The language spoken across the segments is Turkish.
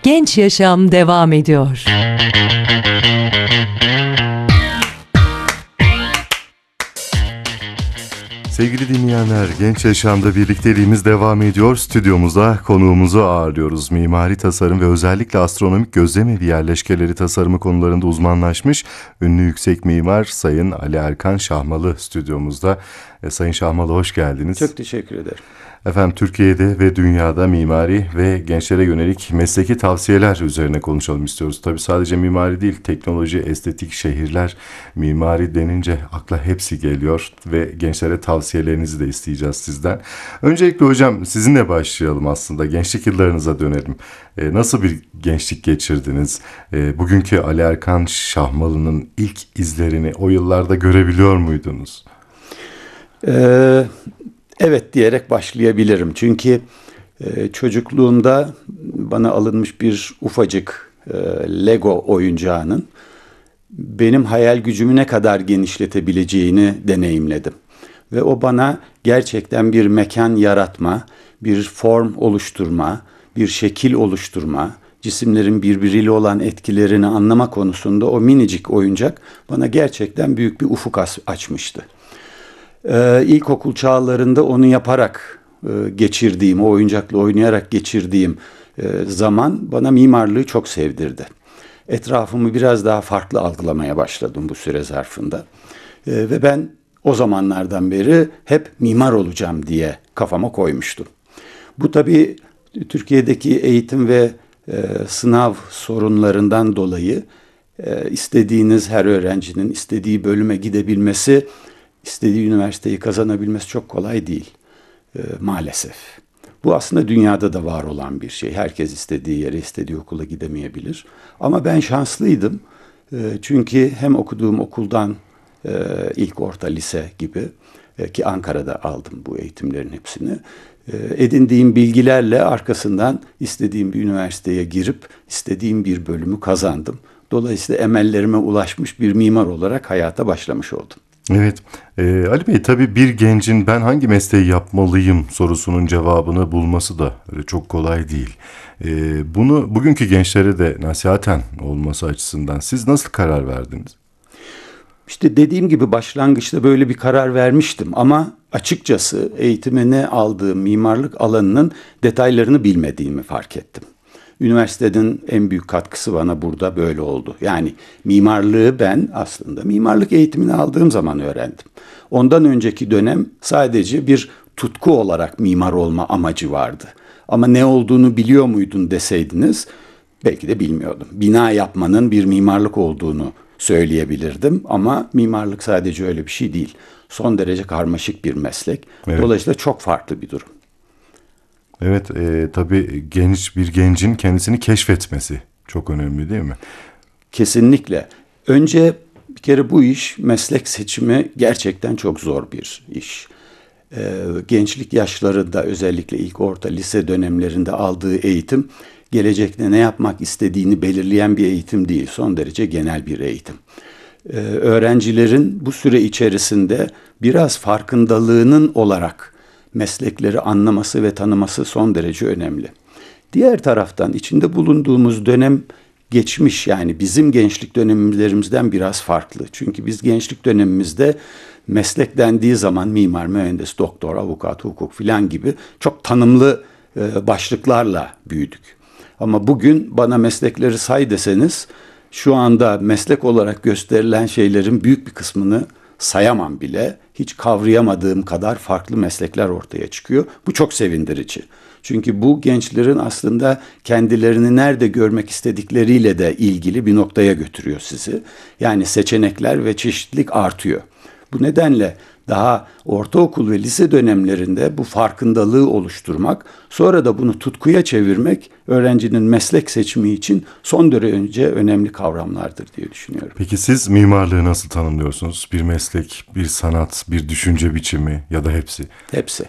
Genç Yaşam devam ediyor. Sevgili dinleyenler, Genç Yaşam'da birlikteliğimiz devam ediyor. Stüdyomuzda konuğumuzu ağırlıyoruz. Mimari tasarım ve özellikle astronomik gözlemevi yerleşkeleri tasarımı konularında uzmanlaşmış ünlü yüksek mimar Sayın Ali Erkan Şahmalı stüdyomuzda. Sayın Şahmalı, hoş geldiniz. Çok teşekkür ederim. Efendim, Türkiye'de ve dünyada mimari ve gençlere yönelik mesleki tavsiyeler üzerine konuşalım istiyoruz. Tabii sadece mimari değil, teknoloji, estetik, şehirler, mimari denince akla hepsi geliyor ve gençlere tavsiyelerinizi de isteyeceğiz sizden. Öncelikle hocam sizinle başlayalım aslında. Gençlik yıllarınıza dönelim. Nasıl bir gençlik geçirdiniz? Bugünkü Ali Erkan Şahmalı'nın ilk izlerini o yıllarda görebiliyor muydunuz? Evet diyerek başlayabilirim. Çünkü çocukluğumda bana alınmış bir ufacık Lego oyuncağının benim hayal gücümü ne kadar genişletebileceğini deneyimledim. Ve o bana gerçekten bir mekan yaratma, bir form oluşturma, bir şekil oluşturma, cisimlerin birbiriyle olan etkilerini anlama konusunda o minicik oyuncak bana gerçekten büyük bir ufuk açmıştı. İlkokul çağlarında onu yaparak geçirdiğim, o oyuncakla oynayarak geçirdiğim zaman bana mimarlığı çok sevdirdi. Etrafımı biraz daha farklı algılamaya başladım bu süre zarfında. Ve ben o zamanlardan beri hep mimar olacağım diye kafama koymuştum. Bu tabii Türkiye'deki eğitim ve sınav sorunlarından dolayı istediğiniz her öğrencinin istediği bölüme gidebilmesi, İstediği üniversiteyi kazanabilmesi çok kolay değil maalesef. Bu aslında dünyada da var olan bir şey. Herkes istediği yere, istediği okula gidemeyebilir. Ama ben şanslıydım. Çünkü hem okuduğum okuldan ilk, orta, lise gibi ki Ankara'da aldım bu eğitimlerin hepsini. Edindiğim bilgilerle arkasından istediğim bir üniversiteye girip istediğim bir bölümü kazandım. Dolayısıyla emellerime ulaşmış bir mimar olarak hayata başlamış oldum. Evet, Ali Bey, tabii bir gencin ben hangi mesleği yapmalıyım sorusunun cevabını bulması da öyle çok kolay değil. Bunu bugünkü gençlere de nasihaten olması açısından siz nasıl karar verdiniz? İşte dediğim gibi başlangıçta böyle bir karar vermiştim ama açıkçası eğitimini aldığım mimarlık alanının detaylarını bilmediğimi fark ettim. Üniversitenin en büyük katkısı bana burada böyle oldu. Yani mimarlığı ben aslında mimarlık eğitimini aldığım zaman öğrendim. Ondan önceki dönem sadece bir tutku olarak mimar olma amacı vardı. Ama ne olduğunu biliyor muydun deseydiniz belki de bilmiyordum. Bina yapmanın bir mimarlık olduğunu söyleyebilirdim ama mimarlık sadece öyle bir şey değil. Son derece karmaşık bir meslek. Evet. Dolayısıyla çok farklı bir durum. Evet, tabii bir gencin kendisini keşfetmesi çok önemli değil mi? Kesinlikle. Önce bir kere bu iş, meslek seçimi gerçekten çok zor bir iş. Gençlik yaşlarında özellikle ilk, orta, lise dönemlerinde aldığı eğitim gelecekte ne yapmak istediğini belirleyen bir eğitim değil. Son derece genel bir eğitim. Öğrencilerin bu süre içerisinde biraz farkındalığının olarak meslekleri anlaması ve tanıması son derece önemli. Diğer taraftan içinde bulunduğumuz dönem geçmiş, yani bizim gençlik dönemlerimizden biraz farklı. Çünkü biz gençlik dönemimizde meslek dendiği zaman mimar, mühendis, doktor, avukat, hukuk filan gibi çok tanımlı başlıklarla büyüdük. Ama bugün bana meslekleri say deseniz şu anda meslek olarak gösterilen şeylerin büyük bir kısmını sayamam bile. Hiç kavrayamadığım kadar farklı meslekler ortaya çıkıyor. Bu çok sevindirici. Çünkü bu gençlerin aslında kendilerini nerede görmek istedikleriyle de ilgili bir noktaya götürüyor sizi. Yani seçenekler ve çeşitlilik artıyor. Bu nedenle daha ortaokul ve lise dönemlerinde bu farkındalığı oluşturmak, sonra da bunu tutkuya çevirmek öğrencinin meslek seçimi için son derece önemli kavramlardır diye düşünüyorum. Peki siz mimarlığı nasıl tanımlıyorsunuz? Bir meslek, bir sanat, bir düşünce biçimi ya da hepsi? Hepsi.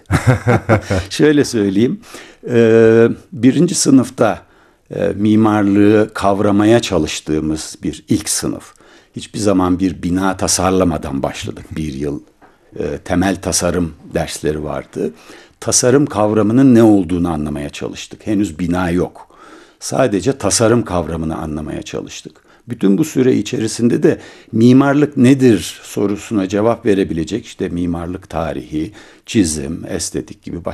Şöyle söyleyeyim, birinci sınıfta mimarlığı kavramaya çalıştığımız bir ilk sınıf. Hiçbir zaman bir bina tasarlamadan başladık. Bir yıl temel tasarım dersleri vardı. Tasarım kavramının ne olduğunu anlamaya çalıştık. Henüz bina yok. sadece tasarım kavramını anlamaya çalıştık. Bütün bu süre içerisinde de mimarlık nedir sorusuna cevap verebilecek işte mimarlık tarihi, çizim, estetik gibi başka